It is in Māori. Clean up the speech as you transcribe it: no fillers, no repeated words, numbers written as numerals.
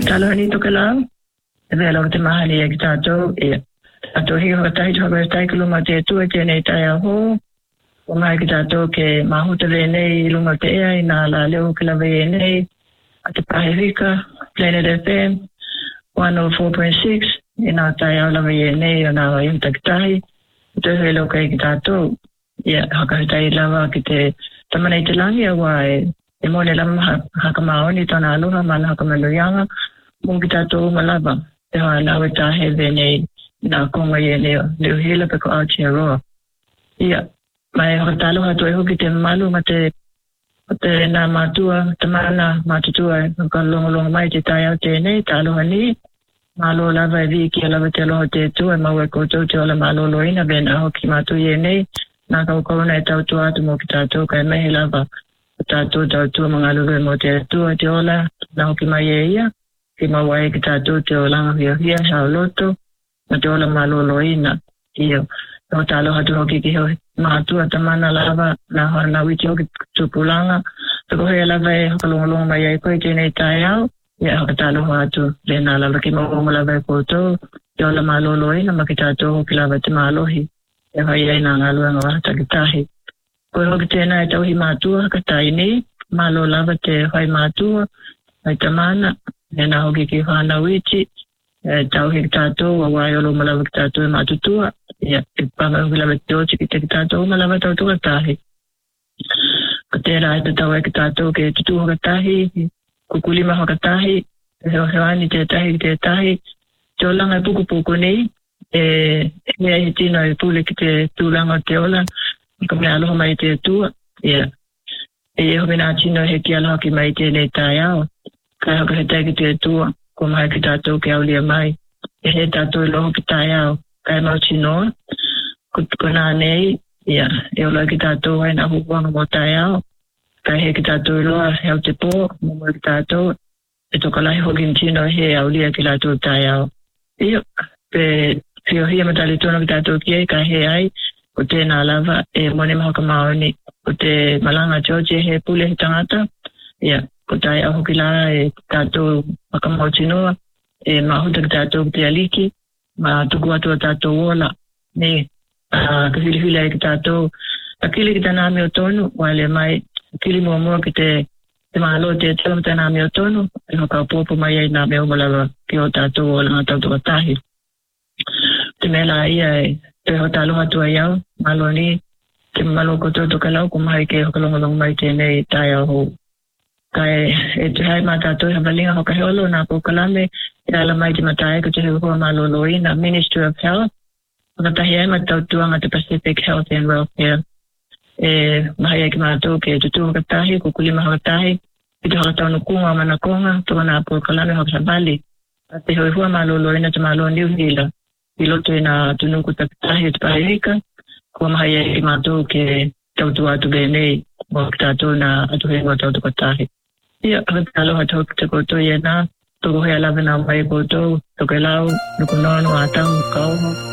talo ni to kala e lo te mahali e tato e tato hi ho tai ho tai kuluma te tu te nei tai ho o mai tato ke mahuta nei lunga te ai na la leo kala ve nei ate Pahirika Planet FM 104.6 ina tai ala ve nei na i taktai te helo kai tato ya haka tai lava kite tamana te langi wa e mone lama hakamaoni tona aloha mana hakamaloyanga mung tato malaba te na weta he vene na konga ye le hela pe ko achero ia mai hotalo hatu e hoki te malu mate na matua tamana matutua ko long mai te tai te nei talo hani malo lava vi ki lava te lo te tu e mawe ko to la malo loina ben hoki matu ye nei na ko na tau tu atu mo kitato kai mai lava tato tu mangalu mo te tu te ola na hoki mai ia ki mawai kitato te ola hia ha loto na te ola malo loina io no talo hatu hoki ki ho matua tamana lava na harna witi hoki tupulanga ko he lava e kolong mai ko te nei tai au ya talo hatu le na lava ki mo lava ko to te ola malo loina makitato hoki lava te malohi e hai na ngalu nga ta kitahi ko hoki te na tau hi matua ka tai ni malo lava te hai matua ai tamana e na hoki ki hana witi tau hi tato wa waiolo malava tato matutua ya pama ngila beto ki te tato malava tato tahi ko te ra te tau ki tato ke tu ho tahi kukuli ma ho tahi he te tahi tolanga puku nei me tino e pule ki te tulanga te ola ko me alo mai te tu ya ho na tino he ki alo ki mai te nei tai ao ka ho he te ki te tu ko mai ki tato ke aulia mai he tato lo ki tai ao kai mau tino ko na nei ya lo ki tato ai na hu mo tai ao kai he ki tato lo he te po mo ki tato e to kala ho ki tino he aulia ki la tu tai ao io pe Fio hia matali tono ki tato ki ka he ai o te na lava e mone mahaka maoni o te malanga George he pule he tangata ia ko tai aho ki la e tato makamau tinoa e mahuta ki tato ki te aliki ma tuku atu a tato wola ne ka hila ki tato akili ki tanami o tonu wale mai akili mua ki te mahalo te tonu tanami o tonu e hoka popo mai ai na meo malawa ki o tato wola nga tautu katahi te mela ia te hotalo hatu ai au maloni te malo ko to kalau ko mai ke hokalong mai te nei tai au kai e te hai mata to havalinga ho kaholo na ko kalame ala mai te matai ko te ho malo loi na Ministry of Health ko ta hia mata tu anga te Pacific Health and Welfare mai ke mato ke tu ka tahi ko kulima ho tahi te ho ta no kunga mana konga to na ko kalame ho sabali te ho malo loi na te malo New Zealand piloto na tunuku taktahi te Pahirika ko mahaya ki mato ke tautu atu bene mo tato na atu he mo tautu katahi ia talo hatu te koto ye na to he ala na mai koto to ke lau no kono ata ko